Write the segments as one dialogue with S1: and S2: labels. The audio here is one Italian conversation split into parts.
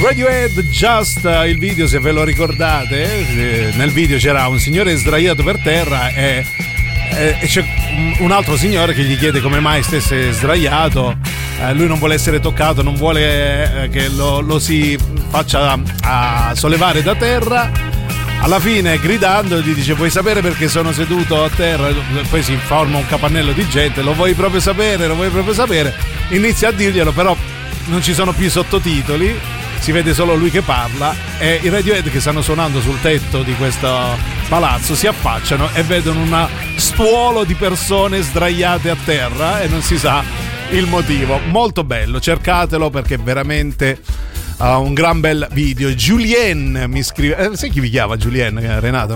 S1: Radiohead, Just, il video, se ve lo ricordate, nel video c'era un signore sdraiato per terra e c'è un altro signore che gli chiede come mai stesse sdraiato. Lui non vuole essere toccato, non vuole che lo si faccia a sollevare da terra. Alla fine, gridando, gli dice: vuoi sapere perché sono seduto a terra? Poi si forma un capannello di gente: lo vuoi proprio sapere? Lo vuoi proprio sapere? Inizia a dirglielo, però non ci sono più sottotitoli, si vede solo lui che parla, e i Radiohead che stanno suonando sul tetto di questo palazzo si affacciano e vedono una stuolo di persone sdraiate a terra e non si sa il motivo. Molto bello, cercatelo perché veramente un gran bel video. Julien mi scrive, sai chi vi chiama Julien, Renato?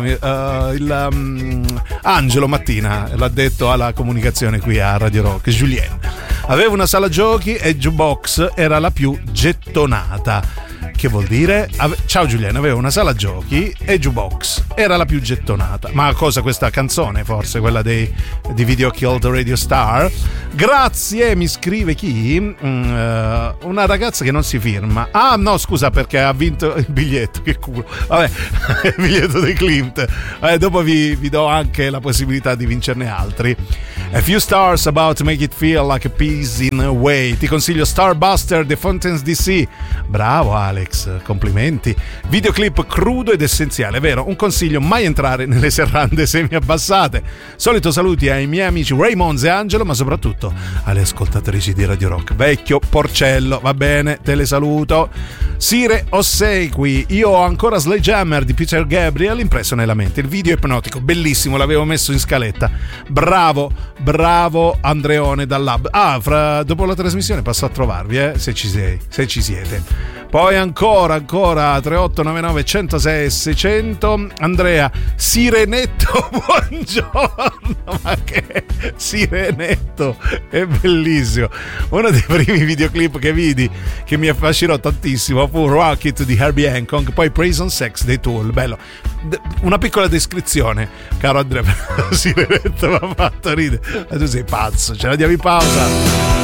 S1: Angelo Mattina l'ha detto alla comunicazione qui a Radio Rock. Julien aveva una sala giochi e jukebox era la più gettonata. Che vuol dire? Ciao Giuliano, aveva una sala giochi e jukebox era la più gettonata. Ma cosa, questa canzone forse, quella di Video Killed Radio Star? Grazie, mi scrive chi? Una ragazza che non si firma. Ah no, scusa, perché ha vinto il biglietto, che culo. Vabbè, il biglietto dei Klimt. Dopo vi do anche la possibilità di vincerne altri. A few stars about to make it feel like a piece in a way. Ti consiglio Starbuster, The Fountains DC. Bravo Alex, complimenti. Videoclip crudo ed essenziale, vero? Un consiglio: mai entrare nelle serrande semi-abbassate. Solito saluti ai miei amici Raymond e Angelo, ma soprattutto alle ascoltatrici di Radio Rock. Vecchio porcello, va bene, te le saluto. Sire Ossequi, io ho ancora Sledgehammer di Peter Gabriel impresso nella mente. Il video è ipnotico, bellissimo, l'avevo messo in scaletta. Bravo Andreone dal Lab. Dopo la trasmissione passo a trovarvi, se ci siete. Poi ancora 3899 106 600. Andrea Sirenetto, buongiorno. Ma che Sirenetto, è bellissimo. Uno dei primi videoclip che vidi che mi affascinò tantissimo fu Rocket di Herbie Hancock, poi Praise on Sex dei Tool. Bello. Una piccola descrizione, caro Andrea. Sirenetto mi ha fatto ridere. Ma tu sei pazzo, ce la diamo in pausa.